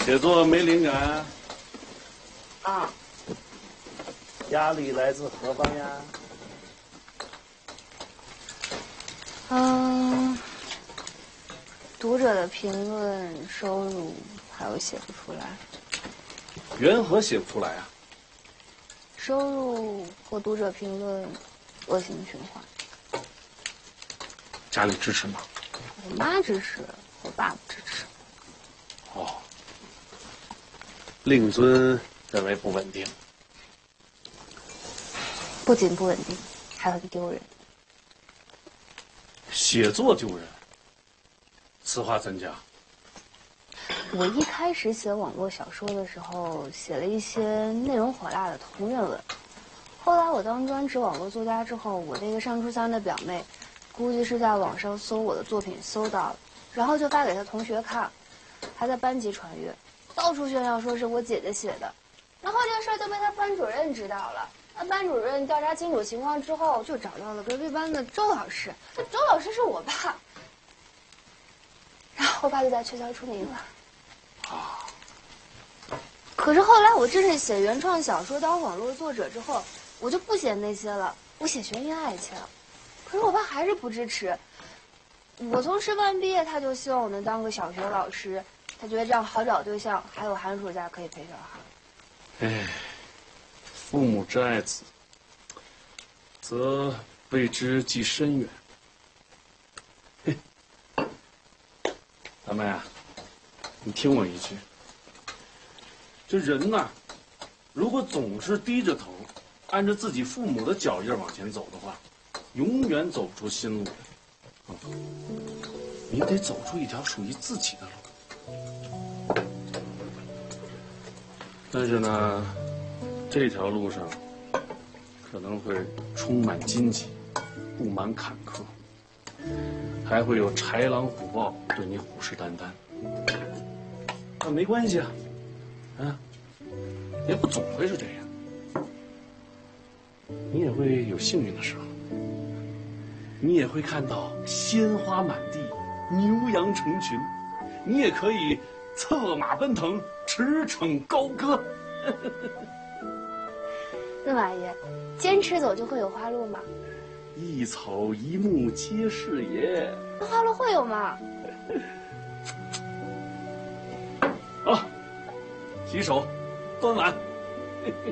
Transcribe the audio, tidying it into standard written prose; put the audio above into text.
写作没灵感啊？ 压力来自何方呀？ 读者的评论、收入，还有写不出来。 缘何写不出来啊？ 收入和读者评论恶性循环。 家里支持吗？ 我妈支持，我爸不支持。 哦，令尊认为不稳定。 不仅不稳定，还很丢人。 写作丢人，此话怎讲？ 我一开始写网络小说的时候，写了一些内容火辣的同人文。后来我当专职网络作家之后，我那个上初三的表妹，估计是在网上搜我的作品搜到了，然后就发给她同学看，还在班级传阅，到处炫耀说是我姐姐写的。然后这个事儿就被她班主任知道了。那班主任调查清楚情况之后，就找到了隔壁班的周老师。那周老师是我爸，然后我爸就在学校出名了。可是后来我真是写原创小说当网络作者之后，我就不写那些了，我写悬疑爱情。可是我爸还是不支持。我从师范毕业，他就希望我能当个小学老师，他觉得这样好找对象，还有寒暑假可以陪小孩。 哎，父母之爱子，则为之计深远。嘿，大妹啊，你听我一句，这人呐，如果总是低着头，按照自己父母的脚印往前走的话，永远走不出新路来。你得走出一条属于自己的路。但是呢，这条路上可能会充满荆棘，布满坎坷，还会有豺狼虎豹对你虎视眈眈。那没关系啊，也不总会是这样。你也会有幸运的时候，你也会看到鲜花满地，牛羊成群，你也可以策马奔腾，驰骋高歌。 那马爷，坚持走就会有花路吗？ 一草一木皆是也。 那花路会有吗？ 啊，洗手，端碗。